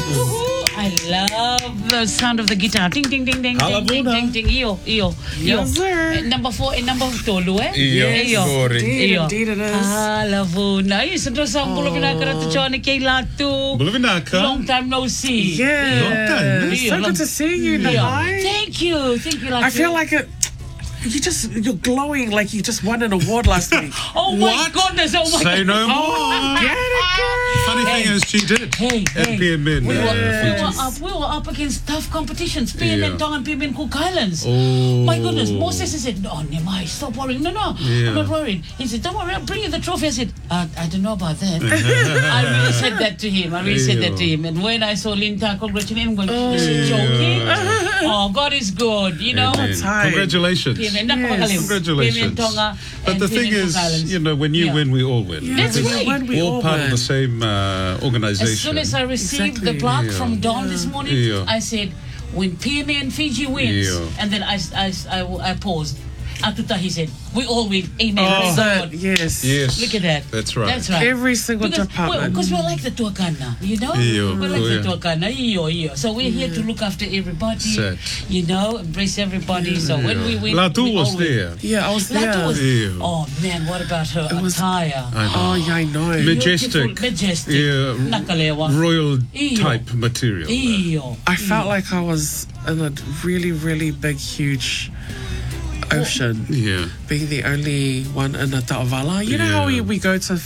I love the sound of the guitar. Ding, ding, ding, ding, ding, ding, ding, ding. Iyo. Yes, sir. Number 4 and number 2, eh? Iyo. Indeed it is. Lavuna. Yes, ito sa bulo binakara to Johnny kay Latu. Bulo binaka. Long time no see. Yeah. Long time. It's so good to see you, Nahai. Thank you, Latu. I feel like you're glowing like you just won an award last week. Oh my goodness! Oh my. Say no more. Get it, girl. Funny thing is, she did at PMN. We were up against tough competitions. PMN Tong and PMN Cook Islands. Oh. My goodness, Moses said, "No, Nehemiah, stop worrying. No, I'm not worried." He said, "Don't worry, I'll bring you the trophy." I said, "I don't know about that." I really said that to him. And when I saw Linta congratulating him, I'm going, "Is he joking?" Oh, God is good, you know. Congratulations. Congratulations. But the thing is, when you win, we all win. That's right. We all part of the same organization. As soon as I received the plaque from Dawn this morning, I said, when PMN Fiji wins, and then I paused. Atuta, he said, we all win. Amen. Yes. Yes. Look at that. That's right. That's right. Every single department. Because we're like the Tuakana, you know? We're like the Tuakana. So we're here to look after everybody, embrace everybody. So when we win, Latu was there. Yeah, I was there. Oh, man, what about her attire? Oh, yeah, I know. Majestic. Nakalewa. Royal type material. I felt like I was in a really, really big, huge ocean, being the only one in a ta'avala. You know how we go to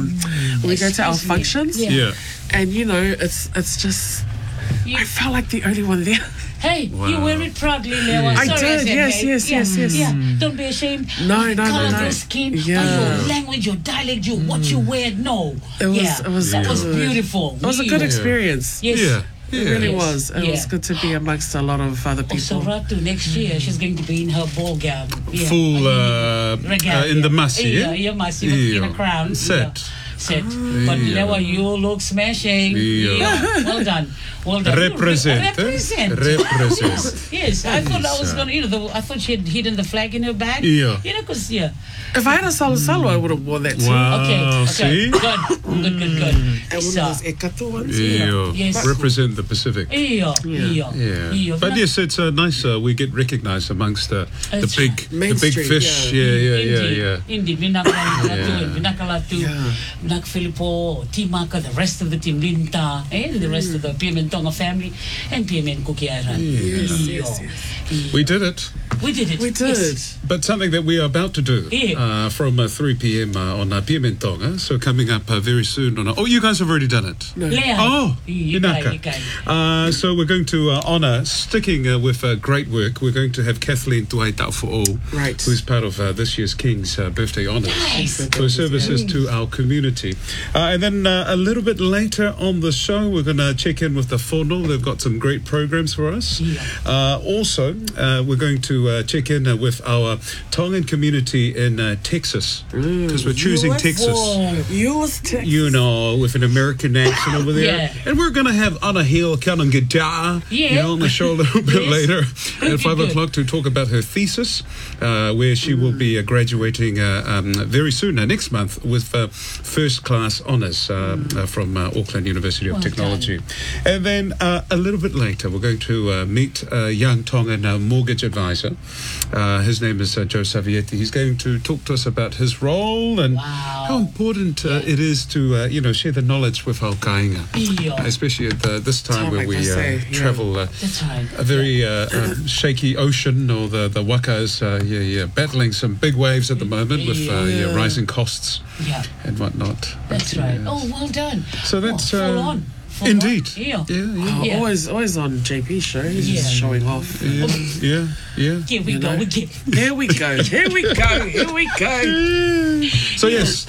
our functions, and it's just I felt like the only one there. Hey, you wear it proudly, Lewa. I did, yes. Yeah. Don't be ashamed. No. Color of your skin, your language, your dialect, what you wear. No, it was beautiful. It was a good experience. Yes. Yeah. It really was. It was good to be amongst a lot of other people. So Ratu, next year she's going to be in her ball gown. Full in the masi, masi with a crown. Set. But Lewa, you look smashing. Well done. Represent. Yes. I thought I was going to, I thought she had hidden the flag in her bag. Because, if I had a salo, I would have worn that too. Wow. Okay. See? Good. And one of those ekatu ones. Yes. Represent the Pacific. But yes, it's nice. We get recognized amongst the big fish. Indeed. Vinakalatu, Nak Filippo, Timaka, the rest of the team, Linta, and the rest of the PMN Tonga family, and PMN Cookie Island. Yes. We did it. We did. Yes. But something that we are about to do from 3 p.m. On PMN Tonga. So coming up very soon. You guys have already done it. No. Inaka. So we're going to honour, sticking with great work, we're going to have Kathleen Tuai Ta'ufo'o, who's part of this year's King's birthday honours. Nice. For services to our community. And then a little bit later on the show, we're going to check in with the Whono. They've got some great programs for us. Also, we're going to check in with our Tongan community in Texas, because we're choosing Texas. With an American accent over there. And we're going to have Anna Hill on guitar on the show a little bit later at 5 o'clock to talk about her thesis, where she will be graduating very soon, next month, with first class honours from Auckland University of Technology. And then a little bit later, we're going to meet a young Tongan mortgage advisor. His name is Joe Savietti. He's going to talk to us about his role and how important it is to share the knowledge with our kāinga, especially at this time where we travel a very shaky ocean, or the waka is battling some big waves at the moment with rising costs and whatnot. That's right. Oh, well done. So that's full on. Indeed. Always on JP's show. He's just showing off. Here we go. Here we go. So yes.